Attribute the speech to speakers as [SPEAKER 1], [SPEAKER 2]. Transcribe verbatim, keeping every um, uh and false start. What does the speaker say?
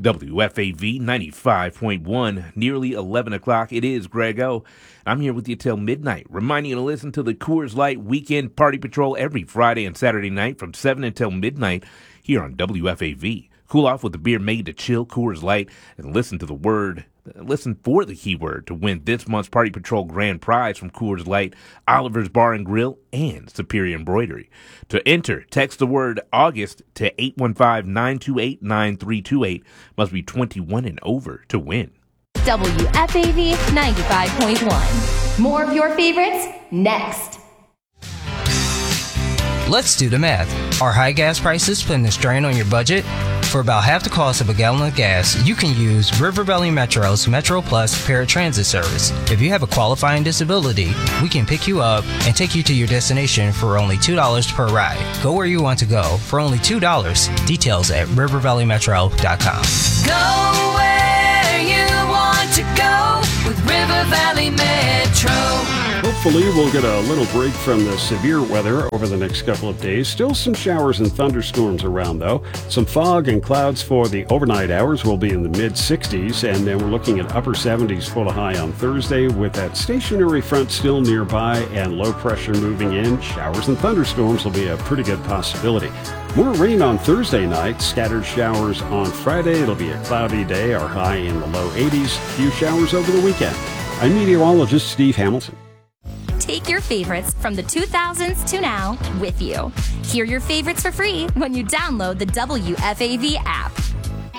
[SPEAKER 1] W F A V ninety-five point one, nearly eleven o'clock. It is Greg O. I'm here with you till midnight, reminding you to listen to the Coors Light Weekend Party Patrol every Friday and Saturday night from seven until midnight here on W F A V. Cool off with the beer made to chill, Coors Light, and listen to the word, listen for the keyword to win this month's Party Patrol grand prize from Coors Light, Oliver's Bar and Grill, and Superior Embroidery. To enter, text the word August to eight one five, nine two eight, nine three two eight. Must be twenty-one and over to win.
[SPEAKER 2] W F A V ninety-five point one. More of your favorites next.
[SPEAKER 3] Let's do the math. Are high gas prices putting a strain on your budget? For about half the cost of a gallon of gas, you can use River Valley Metro's Metro Plus paratransit service. If you have a qualifying disability, we can pick you up and take you to your destination for only two dollars per ride. Go where you want to go for only two dollars. Details at river valley metro dot com.
[SPEAKER 4] Go where you want to go with River Valley Metro.
[SPEAKER 5] Hopefully we'll get a little break from the severe weather over the next couple of days. Still some showers and thunderstorms around, though. Some fog and clouds for the overnight hours will be in the mid sixties, and then we're looking at upper seventies for the high on Thursday with that stationary front still nearby and low pressure moving in. Showers and thunderstorms will be a pretty good possibility. More rain on Thursday night, scattered showers on Friday. It'll be a cloudy day, our high in the low eighties. Few showers over the weekend. I'm meteorologist Steve Hamilton.
[SPEAKER 2] Take your favorites from the two thousands to now with you. Hear your favorites for free when you download the W F A V app.